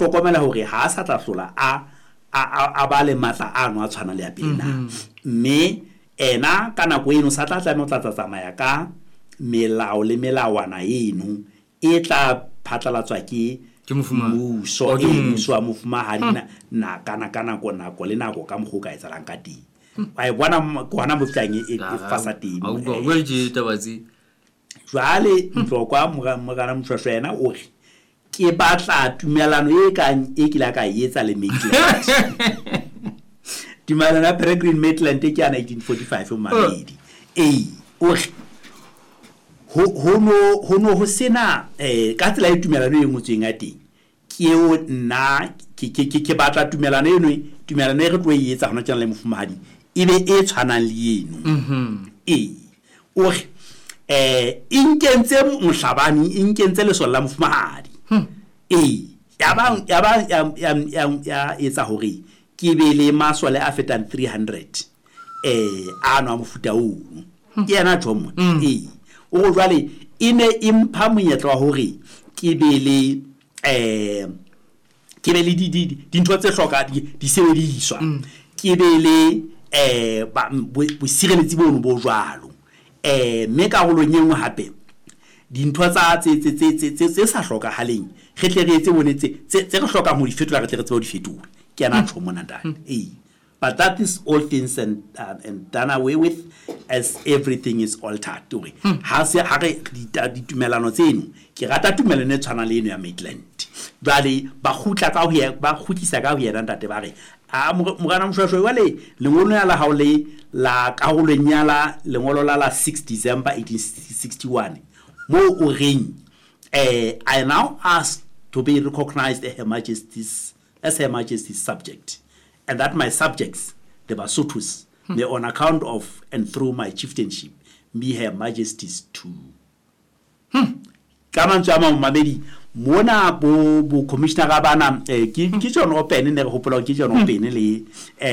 hlokomela hore ha sa tla hlola a ba le matla ano a tshwana le ya pele na mme ena kana go eno sa tla mo tla tsamaya ka melao le melawana eno e tla phatlalatswa ke mmuso wa mofumahadi na kana go nako le nako ka mogo ka etsalang ka teng wa bona gona mo tlang e fasa teng go je tabatsi jwale ntlokwa mogana motshwashwa ena o re ke batla tumelano e kila ka etsa le Maitland tumelano ya Peregrine Maitland ke ya 1945 Mamedi o re ho sena ka tsela e tumelano e ngotsweng a teng ke o nna ke batla tumelano eno e re tlo e etsa hona tsana le mofumahadi ebe e tshwanang le eno o re inkentse mohlabani inkentse lesola la mofumahadi ya etsa hore ke be le maswale a fetang 300 ano a mofuta o ke yana thomo o go jwale ine impha monyetla wa hore ke be le dintho tse hloka di sebediswa ke be le bo sireletsi bono bo jwalo mme ka go lonyengwe hape dintho tsa tse sa hloka haleng re tle re etse bonetse tse re hloka mo di fetola re tle re tsebo di fetola ke yana thomo nna but that is all things and done away with as everything is altered ha se ha re ditumelano tseno ke rata tumelano e tshwana le eno ya Maitland bale ba khutla ka ho ba khutisa ka ho yena ntate ba re mogana moshwashwe wale lengolo ya la haole la kaholonya lengolo la 6 December 1861 mo o reng I now ask to be recognized as Her Majesty's subject, and that my subjects, the Basutus, may on account of and through my chieftainship, be Her Majesty's too. Kaman tsama mamedi mona bo commissioner ga bana ke John Open ne go hopola ke John Open le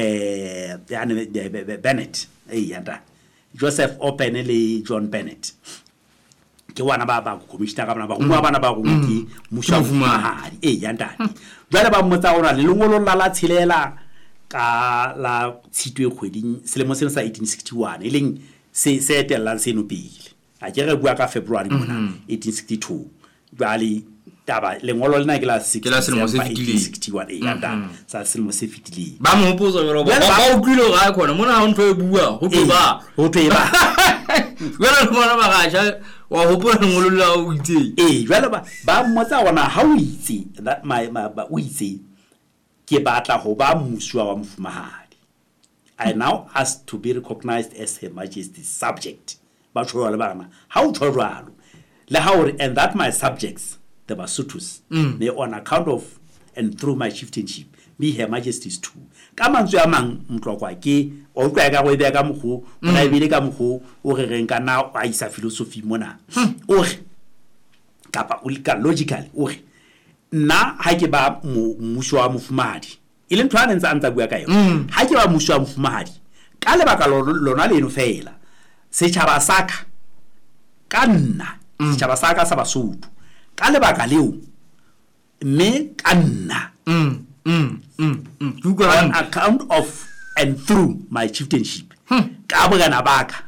Bennett yanda Joseph Open le John Bennett ke wana ba commissioner ga bana ba go bana ba go ke mufumahadi yanda jwale ba mmotsa ona le lengolo la tshelela ka la tshitwe kgweding selemo sena sa 1861 e leng se etella seno pele a ke re bua ka February mona 1862 jwale taba lengolo lena ke la 1861 yanda sa selemo se fitile ba mo pozo jalo ba o kwilo ga khona mona ha ntho e bua ho ba wena bona ba ga ja wa hopola lengolo la o itse jwale ba mmotsa ona ha o itse that my ba o itse ke batla ho ba mmuswa wa mofumahadi I now ask to be recognized as Her Majesty's subject ba tshwara le bana ha o tshwaralo le ha o and that my subjects the Basutus they on account of and through my chieftainship be Her Majesty's too ka mantswe a mang mtlokwa ke o kwa ka go be ka mogho o na ebile ka mogho o re reng kana a isa philosophy mona o re kapa o ka logically o re na ha ke ba mmusho wa mofumahadi ile ntho a ntse ntsa bua ka yona ha ke ba mmusho wa mofumahadi ka lebaka lona leno fela setjhaba saka ka nna setjhaba saka sa Basotho ka lebaka leo mme ka nna on account of and through my chieftainship ka bogana baka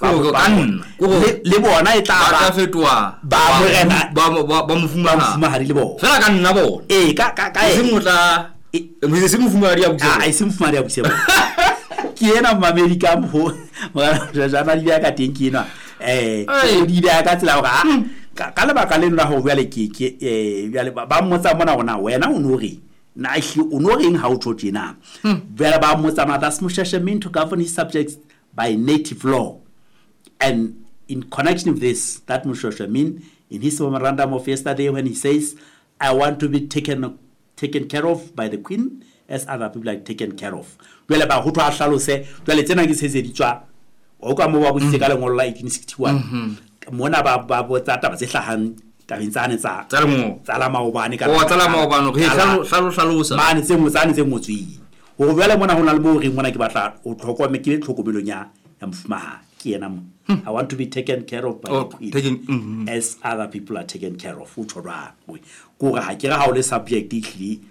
le bona e tla ba fetwa ba bogana ba mofumahadi le bona fela ka nna bona ka se motla mo se mofumahadi ya botse se mofumahadi ya botse ke ena mamedi ka mo jana di ya ka teng ke ena di ya ka tsela ga ka lebaka le nna go bjale ke bjale ba mmotsa mona gona wena o no re na o no reng ha o thotse na bjale ba mmotsa na that's Moshoeshoe mean to govern his subjects by native law, and in connection with this that Moshoeshoe mean in his memorandum of yesterday when he says I want to be taken care of by the Queen as other people are taken care of bjale ba go twa hlalose bjale tsena ke se di tswa o ka mo ba botse ka lengolo la 1861 mona ba botsa taba tse hlahang tabeng tsane tsa tsala maobane ka tsala maobane go hlalosa mane tse motsane tse motswi go bjale mona hona le bo re mona ke batla o tlhokomela ke tlhokomelong ya mofumahadi ke yena mo I want to be taken care of by the Queen as other people are taken care of o tshwarwa go ga ke re ha o le subject ikli